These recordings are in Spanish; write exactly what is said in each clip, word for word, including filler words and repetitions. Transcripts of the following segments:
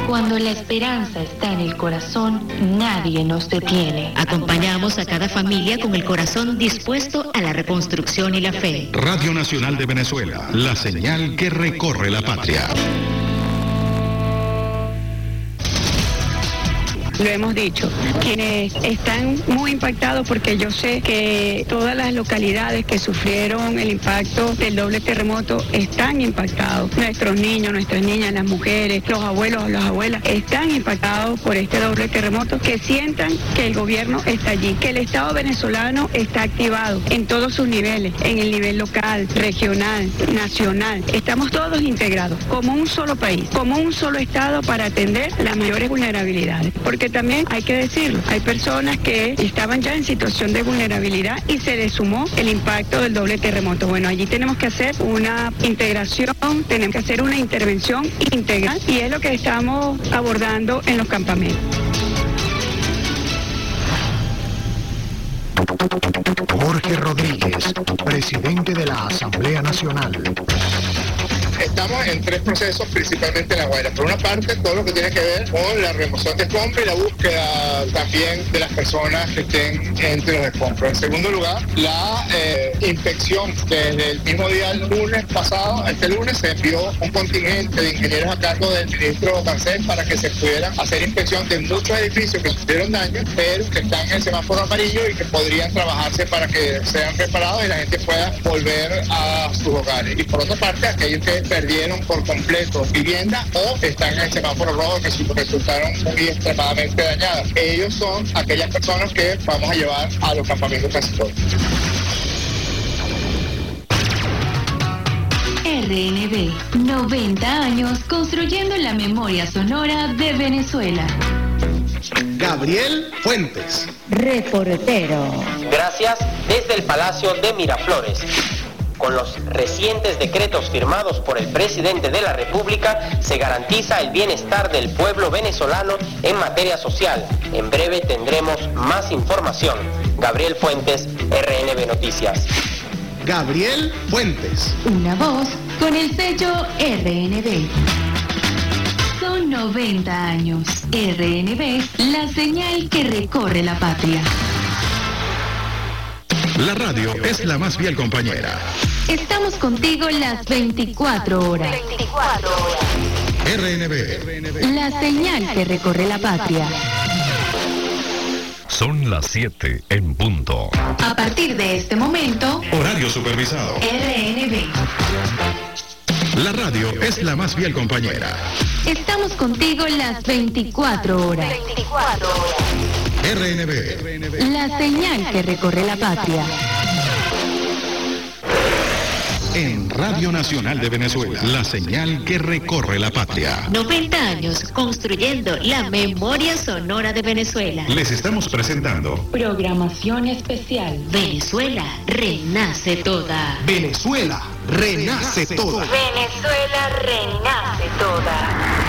Cuando la esperanza está en el corazón, nadie nos detiene. Acompañamos a cada familia con el corazón dispuesto a la reconstrucción y la fe. Radio Nacional de Venezuela, la señal que recorre la patria. Lo hemos dicho, quienes están muy impactados, porque yo sé que todas las localidades que sufrieron el impacto del doble terremoto están impactados. Nuestros niños, nuestras niñas, las mujeres, los abuelos, las abuelas están impactados por este doble terremoto. Que sientan que el gobierno está allí, que el Estado venezolano está activado en todos sus niveles, en el nivel local, regional, nacional. Estamos todos integrados como un solo país, como un solo Estado para atender las mayores vulnerabilidades. Porque también hay que decirlo, hay personas que estaban ya en situación de vulnerabilidad y se les sumó el impacto del doble terremoto. Bueno, allí tenemos que hacer una integración, tenemos que hacer una intervención integral y es lo que estamos abordando en los campamentos. Jorge Rodríguez, presidente de la Asamblea Nacional. Estamos en tres procesos, principalmente en La Guaira. Por una parte, todo lo que tiene que ver con la remoción de escombros y la búsqueda también de las personas que estén entre los escombros. En segundo lugar, la eh, inspección. Desde el mismo día, el lunes pasado, este lunes, se envió un contingente de ingenieros a cargo del ministro Cancel para que se pudiera hacer inspección de muchos edificios que sufrieron daño, pero que están en el semáforo amarillo y que podrían trabajarse para que sean reparados y la gente pueda volver a sus hogares. Y por otra parte, aquellos que perdieron por completo vivienda o están en el semáforo rojo que resultaron muy extremadamente dañadas. Ellos son aquellas personas que vamos a llevar a los campamentos transitorios. R N B, noventa años construyendo la memoria sonora de Venezuela. Gabriel Fuentes, reportero. Gracias desde el Palacio de Miraflores. Con los recientes decretos firmados por el presidente de la República, se garantiza el bienestar del pueblo venezolano en materia social. En breve tendremos más información. Gabriel Fuentes, R N B Noticias. Gabriel Fuentes. Una voz con el sello R N B. Son noventa años. R N B, la señal que recorre la patria. La radio es la más fiel compañera. Estamos contigo las veinticuatro horas. veinticuatro horas. R N B. La señal que recorre la patria. Son las siete en punto. A partir de este momento, horario supervisado. R N B. La radio es la más fiel compañera. Estamos contigo las veinticuatro horas. veinticuatro horas. R N B. La señal que recorre la patria. En Radio Nacional de Venezuela, la señal que recorre la patria. noventa años construyendo la memoria sonora de Venezuela. Les estamos presentando Programación especial. Venezuela renace toda. Venezuela renace toda. Venezuela renace toda.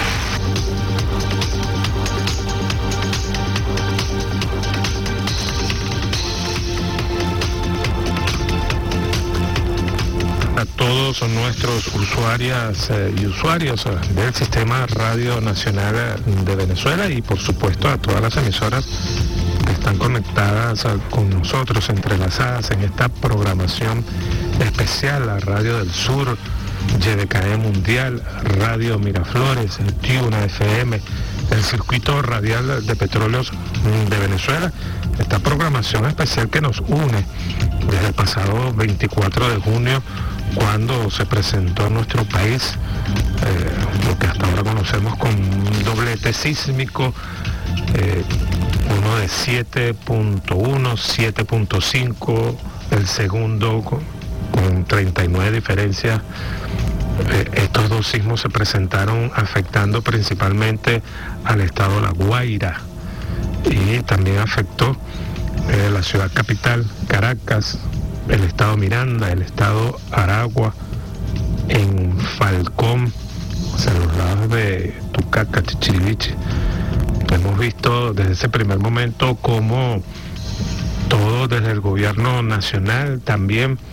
A todos nuestros usuarias eh, y usuarios eh, del Sistema Radio Nacional de Venezuela y por supuesto a todas las emisoras que están conectadas eh, con nosotros, entrelazadas en esta programación especial, la Radio del Sur, Y D K E Mundial, Radio Miraflores, Tuna F M, el Circuito Radial de Petróleos de Venezuela, esta programación especial que nos une desde el pasado veinticuatro de junio, cuando se presentó en nuestro país eh, lo que hasta ahora conocemos como un doblete sísmico, eh, uno de siete punto uno, siete punto cinco, el segundo con, con treinta y nueve diferencias. Eh, estos dos sismos se presentaron afectando principalmente al estado de La Guaira y también afectó eh, la ciudad capital, Caracas, el estado Miranda, el estado Aragua, en Falcón, hacia los lados de Tucaca, Chichiriviche. Hemos visto desde ese primer momento cómo todo desde el gobierno nacional también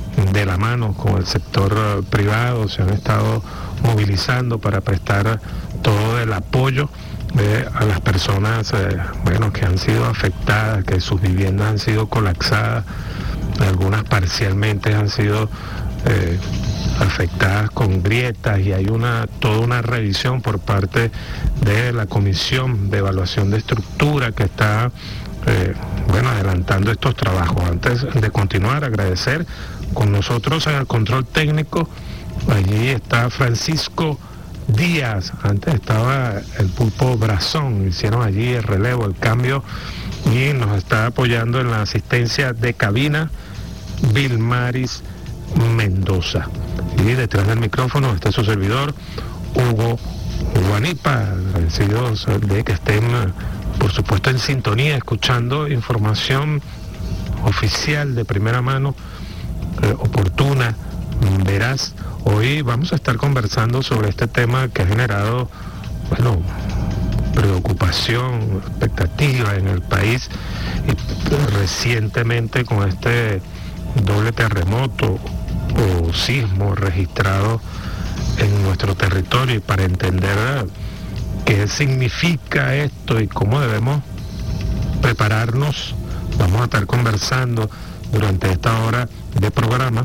de la mano con el sector uh, privado, se han estado movilizando para prestar todo el apoyo eh, a las personas eh, bueno, que han sido afectadas, que sus viviendas han sido colapsadas, algunas parcialmente han sido eh, afectadas con grietas, y hay una toda una revisión por parte de la Comisión de Evaluación de Estructura que está eh, bueno, adelantando estos trabajos. Antes de continuar, agradecer con nosotros en el control técnico, allí está Francisco Díaz, antes estaba el Pulpo Brazón, hicieron allí el relevo, el cambio, y nos está apoyando en la asistencia de cabina Vilmaris Mendoza. Y detrás del micrófono está su servidor, Hugo Guanipa, agradecidos de que estén, por supuesto, en sintonía, escuchando información oficial de primera mano, eh, oportuna, veraz. Hoy vamos a estar conversando sobre este tema que ha generado, bueno, preocupación, expectativa en el país, y recientemente con este doble terremoto o sismo registrado en nuestro territorio, y para entender qué significa esto y cómo debemos prepararnos, vamos a estar conversando durante esta hora de programa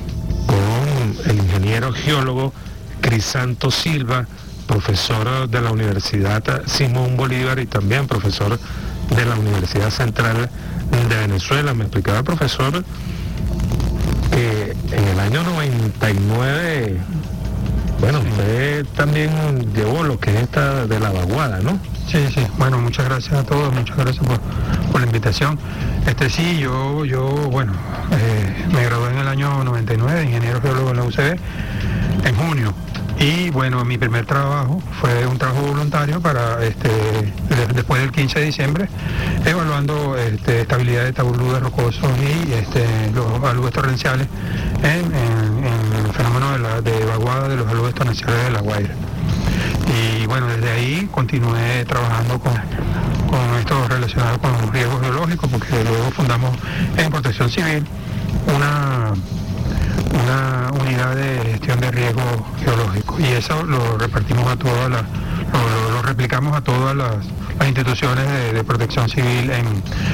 con el ingeniero geólogo Crisanto Silva, profesor de la Universidad Simón Bolívar y también profesor de la Universidad Central de Venezuela. Me explicaba el profesor que en el año noventa y nueve, bueno, usted también llevó lo que es esta de la vaguada, ¿no? Sí, sí, bueno, muchas gracias a todos, muchas gracias por, por la invitación. Este sí, yo, yo bueno, eh, me gradué en el año noventa y nueve de ingeniero geólogo en la U C B, en junio. Y bueno, mi primer trabajo fue un trabajo voluntario para, este, de, después del quince de diciembre, evaluando este, estabilidad de taludes rocosos y este, los aludes torrenciales en, en, en el fenómeno de, la, de vaguada de los aludes torrenciales de La Guaira. Y bueno, desde ahí continué trabajando con, con esto relacionado con los riesgos geológicos, porque luego fundamos en Protección Civil una, una unidad de gestión de riesgos geológicos, y eso lo repartimos a todas las, lo, lo replicamos a todas las, las instituciones de, de protección civil en,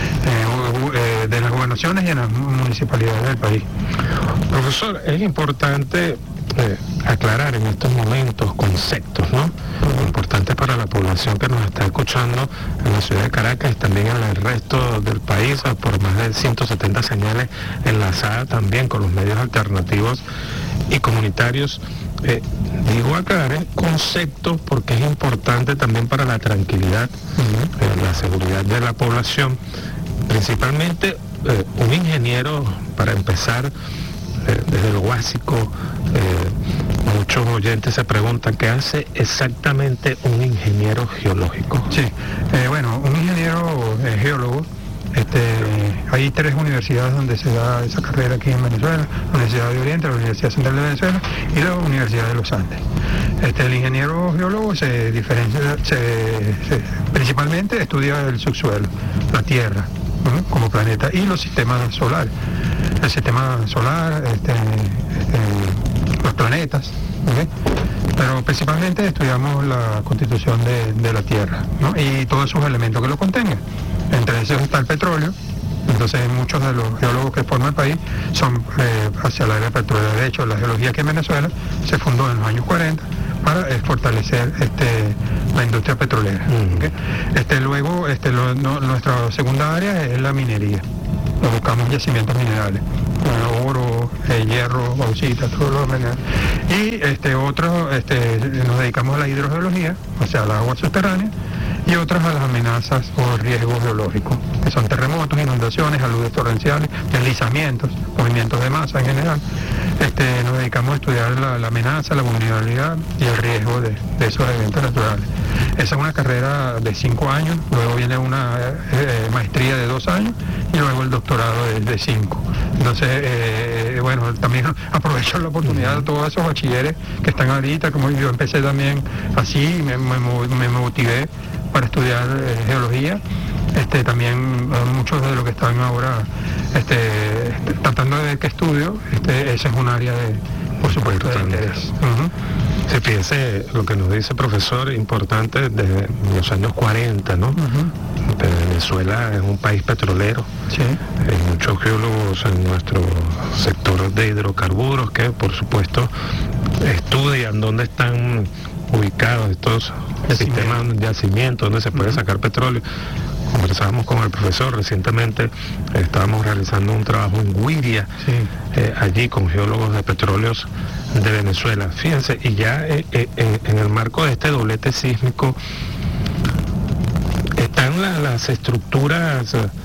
eh, de las gobernaciones y en las municipalidades del país. Profesor, es importante Eh, aclarar en estos momentos conceptos, ¿no? Importante para la población que nos está escuchando en la ciudad de Caracas y también en el resto del país, por más de ciento setenta señales enlazadas también con los medios alternativos y comunitarios. Eh, digo aclarar conceptos porque es importante también para la tranquilidad, uh-huh. eh, la seguridad de la población, principalmente eh, un ingeniero, para empezar, Eh, desde lo básico, eh, muchos oyentes se preguntan qué hace exactamente un ingeniero geológico. Sí, eh, bueno, un ingeniero eh, geólogo, este, hay tres universidades donde se da esa carrera aquí en Venezuela: la Universidad de Oriente, la Universidad Central de Venezuela y la Universidad de los Andes. Este, el ingeniero geólogo se diferencia, se, se, principalmente estudia el subsuelo, la Tierra, ¿no?, como planeta, y los sistemas solares. El sistema solar, este, este, los planetas, ¿okay? Pero principalmente estudiamos la constitución de, de la Tierra, ¿no?, y todos sus elementos que lo contengan. Entre esos está el petróleo. Entonces muchos de los geólogos que forman el país son eh, hacia la área petrolera. De hecho, la geología aquí en Venezuela se fundó en los años cuarenta para eh, fortalecer este, la industria petrolera. Mm. ¿Okay? Este, luego, este, lo, no, nuestra segunda área es la minería. Buscamos yacimientos minerales, eh, oro, eh, hierro, bauxita, todos los minerales. Y este, otros, este, nos dedicamos a la hidrogeología, o sea, al agua subterránea, y otras a las amenazas o riesgos geológicos, que son terremotos, inundaciones, aludes torrenciales, deslizamientos, movimientos de masa en general. Este, nos dedicamos a estudiar la, la amenaza, la vulnerabilidad y el riesgo de, de esos eventos naturales. Esa es una carrera de cinco años, luego viene una eh, maestría de dos años y luego el doctorado de, de cinco. Entonces, eh, bueno, también aprovecho la oportunidad de todos esos bachilleres que están ahorita, como yo empecé también así, me, me, me motivé para estudiar eh, geología, Este, también muchos de los que están ahora este, tratando de ver qué estudio, este, ese es un área de, por supuesto, de interés. Uh-huh. Se piense lo que nos dice el profesor, importante desde los años cuarenta, ¿no? Uh-huh. Venezuela es un país petrolero. Sí. Hay muchos geólogos en nuestro sector de hidrocarburos que, por supuesto, estudian dónde están ubicados estos sistemas de yacimiento, donde se puede uh-huh. sacar petróleo. Conversábamos con el profesor recientemente, estábamos realizando un trabajo en Guiria, sí. eh, allí con geólogos de petróleos de Venezuela. Fíjense, y ya eh, eh, en el marco de este doblete sísmico están la, las estructuras eh,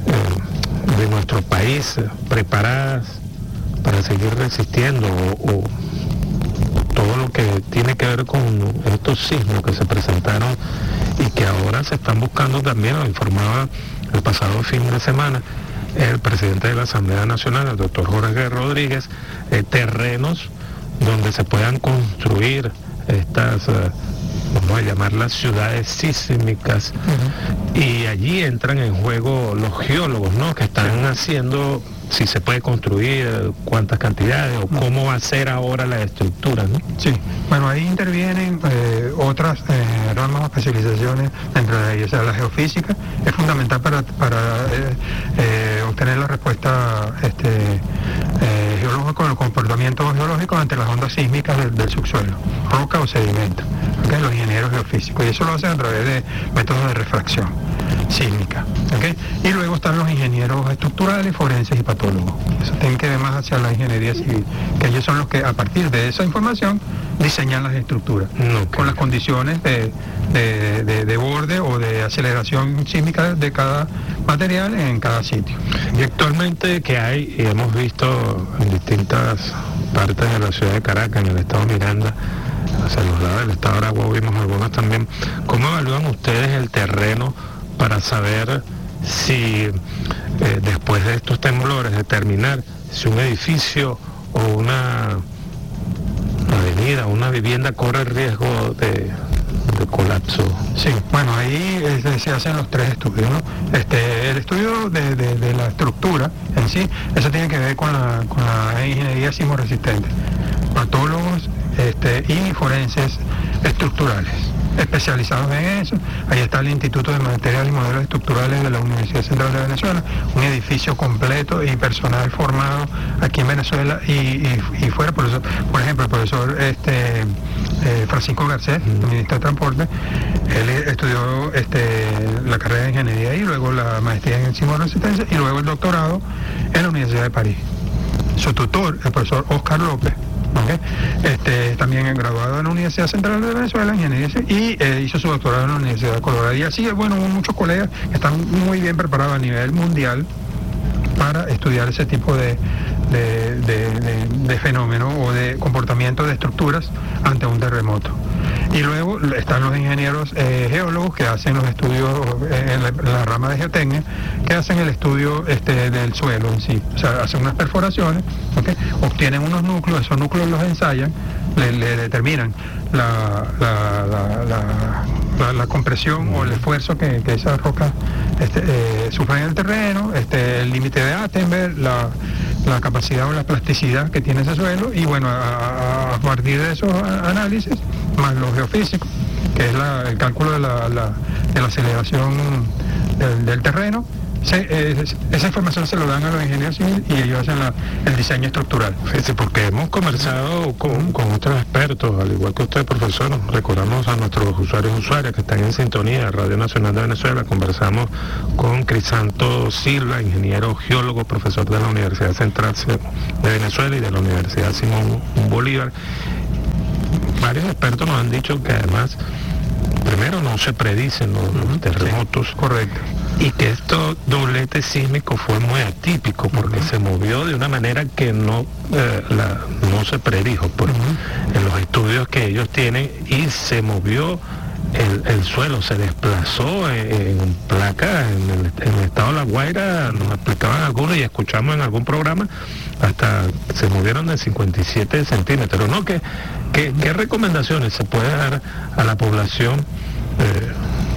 de nuestro país eh, preparadas para seguir resistiendo o, o todo lo que tiene que ver con estos sismos que se presentaron y que ahora se están buscando también, lo informaba el pasado fin de semana el presidente de la Asamblea Nacional, el doctor Jorge Rodríguez, eh, terrenos donde se puedan construir estas, eh, vamos a llamarlas ciudades sísmicas, uh-huh. y allí entran en juego los geólogos, ¿no? Que están sí. haciendo si se puede construir, cuántas cantidades o cómo va a ser ahora la estructura, ¿no? Sí, bueno, ahí intervienen eh, otras eh, ramas o especializaciones dentro de ellas. O sea, la geofísica es fundamental para, para eh, eh, obtener la respuesta este, eh, geológica, el comportamiento geológico ante las ondas sísmicas del, del subsuelo, roca o sedimento, ¿okay? Los ingenieros geofísicos, y eso lo hacen a través de métodos de refracción sísmica, ¿okay? Y luego están los ingenieros estructurales, forenses y patólogos. Eso tiene que ver más hacia la ingeniería civil, que ellos son los que a partir de esa información diseñan las estructuras, okay. con las condiciones de, de, de, de borde o de aceleración sísmica de cada material en cada sitio. Y actualmente que hay, y hemos visto en distintas partes de la ciudad de Caracas, en el estado Miranda, hacia los lados del estado de Aragua vimos algunas también, ¿cómo evalúan ustedes el terreno para saber si eh, después de estos temblores determinar si un edificio o una avenida, una vivienda corre riesgo de, de colapso? Sí, bueno, ahí este, se hacen los tres estudios, ¿no? Este, el estudio de, de, de la estructura en sí, eso tiene que ver con la, con la ingeniería sismoresistente, patólogos este, y forenses estructurales especializados en eso. Ahí está el Instituto de Materiales y Modelos Estructurales de la Universidad Central de Venezuela, un edificio completo y personal formado aquí en Venezuela y, y, y fuera. Por eso, por ejemplo, el profesor este, eh, Francisco Garcés, el ministro de Transporte, él estudió este, la carrera de Ingeniería y luego la maestría en sismoresistencia y luego el doctorado en la Universidad de París. Su tutor, el profesor Oscar López, ¿okay? Este, también es graduado en la Universidad Central de Venezuela, ingeniería, y eh, hizo su doctorado en la Universidad de Colorado. Y así, bueno, muchos colegas que están muy bien preparados a nivel mundial para estudiar ese tipo de, de, de, de, de fenómeno o de comportamiento de estructuras ante un terremoto. Y luego están los ingenieros eh, geólogos que hacen los estudios en la, en la rama de geotecnia, que hacen el estudio este, del suelo en sí. O sea, hacen unas perforaciones, ¿okay? Obtienen unos núcleos, esos núcleos los ensayan, le, le determinan la, la, la, la, la, la compresión o el esfuerzo que, que esas rocas este, eh, sufren en el terreno, este, el límite de Attenberg, la, la capacidad o la plasticidad que tiene ese suelo, y bueno, a, a partir de esos análisis, más los geofísicos, que es la, el cálculo de la, la, de la aceleración del, del terreno, se, eh, esa información se lo dan a los ingenieros civiles y ellos hacen la, el diseño estructural. Fíjese, porque hemos conversado con, con otros expertos, al igual que usted, profesor, recordamos a nuestros usuarios y usuarias que están en sintonía de Radio Nacional de Venezuela. Conversamos con Crisanto Silva, ingeniero geólogo, profesor de la Universidad Central de Venezuela y de la Universidad Simón Bolívar. Varios expertos nos han dicho que además, primero, no se predicen los, los terremotos. Sí, correcto. Y que esto doblete sísmico fue muy atípico porque uh-huh. se movió de una manera que no, eh, la, no se predijo pues, uh-huh. en los estudios que ellos tienen, y se movió el, el suelo, se desplazó en, en placas en el, en el estado de La Guaira, nos explicaban algunos y escuchamos en algún programa, hasta se movieron de cincuenta y siete centímetros, ¿no? ¿Qué, qué, qué recomendaciones se puede dar a la población? Eh,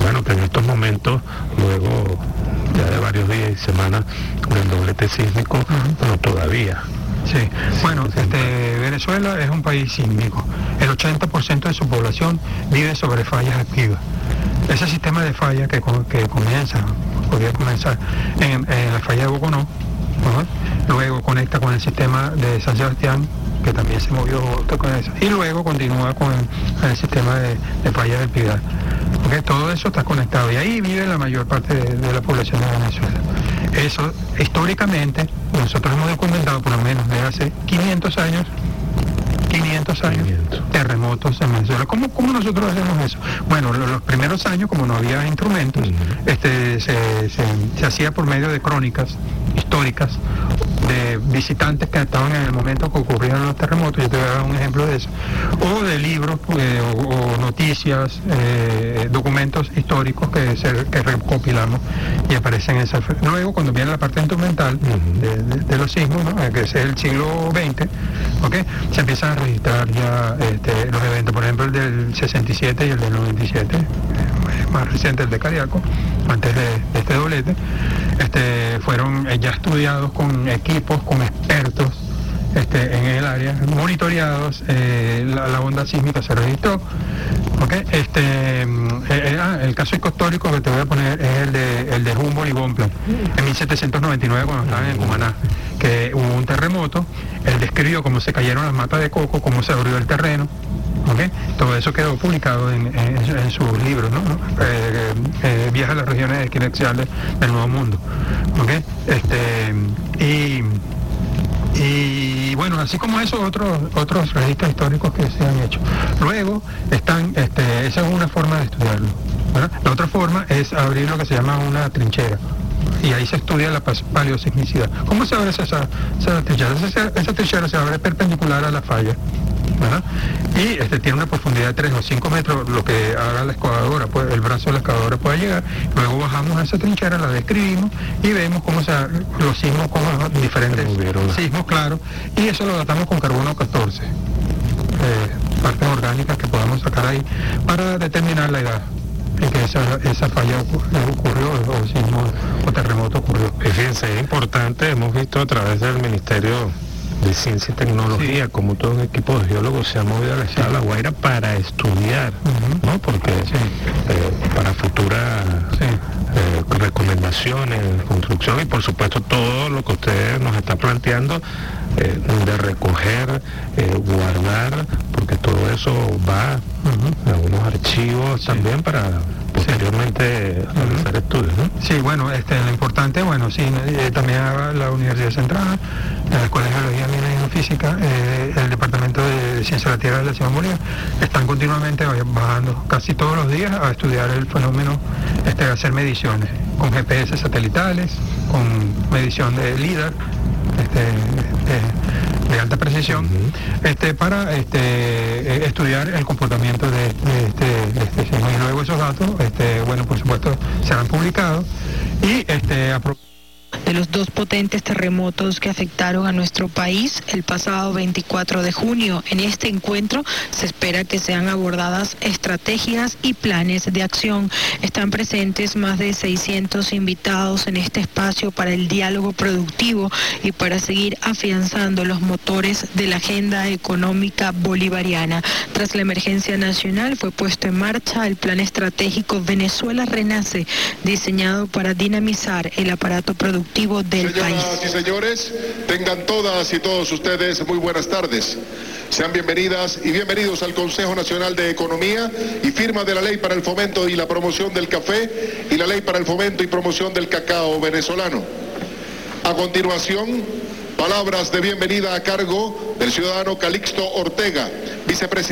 bueno, que en estos momentos, luego ya de varios días y semanas del doblete sísmico, bueno, todavía. Sí, bueno, este, Venezuela es un país sísmico. El ochenta por ciento de su población vive sobre fallas activas. Ese sistema de fallas que, que comienza, podría comenzar en, en la falla de Boconó, ¿no? Luego conecta con el sistema de San Sebastián, que también se movió con eso, y luego continúa con el, el sistema de, de falla del Pilar. Okay, todo eso está conectado y ahí vive la mayor parte de, de la población de Venezuela. Eso, históricamente, nosotros hemos documentado por lo menos de hace quinientos años, quinientos años, quinientos terremotos en Venezuela. ¿Cómo, cómo nosotros hacemos eso? Bueno, los, los primeros años, como no había instrumentos, uh-huh. este, se, se, se hacía por medio de crónicas históricas de visitantes que estaban en el momento que ocurrieron los terremotos, yo te voy a dar un ejemplo de eso, o de libros eh, o, o noticias, eh, documentos históricos que, se, que recopilamos y aparecen en esa. Luego, cuando viene la parte instrumental de, de, de los sismos, ¿no? Que es el siglo veinte, ¿okay? Se empiezan a registrar ya este, los eventos, por ejemplo el del sesenta y siete y el del noventa y siete, eh, más reciente el de Cariaco, antes de, de este doblete, este, fueron eh, ya estudiados con equipos, con expertos este, en el área, monitoreados, eh, la, la onda sísmica se registró. Okay. Este, eh, eh, ah, el caso histórico que te voy a poner es el de, el de Humboldt y Bonpland, en mil setecientos noventa y nueve cuando estaban en Cumaná, que hubo un terremoto, él describió cómo se cayeron las matas de coco, cómo se abrió el terreno. Okay. Todo eso quedó publicado en, en, en sus libros, ¿no? Eh, eh, Viaja a las regiones equinexiales del Nuevo Mundo. Okay. Este, y, y bueno, así como esos otros otros registros históricos que se han hecho. Luego están, este, esa es una forma de estudiarlo, ¿verdad? La otra forma es abrir lo que se llama una trinchera. Y ahí se estudia la paleosismicidad. ¿Cómo se abre esa, esa trinchera? Esa, esa trinchera se abre perpendicular a la falla, ¿verdad? Y este, tiene una profundidad de tres o cinco metros, lo que haga la excavadora, pues, el brazo de la excavadora puede llegar. Luego bajamos a esa trinchera, la describimos y vemos cómo se los sismos, como diferentes sismos, claro, y eso lo datamos con carbono catorce, eh, partes orgánicas que podamos sacar ahí para determinar la edad en que esa, esa falla ocurrió o sismo o terremoto ocurrió. Y fíjense, es importante, hemos visto a través del Ministerio de Ciencia y Tecnología, sí, como todo un equipo de geólogos se ha movido a la estado de La Guaira para estudiar, uh-huh, ¿no? Porque sí, eh, para futuras sí, eh, recomendaciones, construcción y por supuesto todo lo que usted nos está planteando, eh, de recoger, eh, guardar, porque todo eso va uh-huh, a algunos archivos, sí, también para posteriormente sí, realizar uh-huh, estudios, ¿no? Sí, bueno, este, lo importante, bueno, sí, eh, también la Universidad Central, la Escuela de Geología, Minas y Geofísica, eh, el Departamento de Ciencia de la Tierra de la Simón Bolívar, están continuamente bajando casi todos los días a estudiar el fenómeno, este, a hacer mediciones con G P S satelitales, con medición de LIDAR, este, de, de alta precisión, uh-huh, este, para este, estudiar el comportamiento de, de este, de este sismo. Y luego esos datos, este, bueno, por supuesto, serán publicados y este, apro- de los dos potentes terremotos que afectaron a nuestro país el pasado veinticuatro de junio. En este encuentro se espera que sean abordadas estrategias y planes de acción. Están presentes más de seiscientos invitados en este espacio para el diálogo productivo y para seguir afianzando los motores de la agenda económica bolivariana. Tras la emergencia nacional fue puesto en marcha el plan estratégico Venezuela Renace, diseñado para dinamizar el aparato productivo del Señoras país. y señores, tengan todas y todos ustedes muy buenas tardes. Sean bienvenidas y bienvenidos al Consejo Nacional de Economía y firma de la Ley para el Fomento y la Promoción del Café y la Ley para el Fomento y Promoción del Cacao Venezolano. A continuación, palabras de bienvenida a cargo del ciudadano Calixto Ortega, vicepresidente.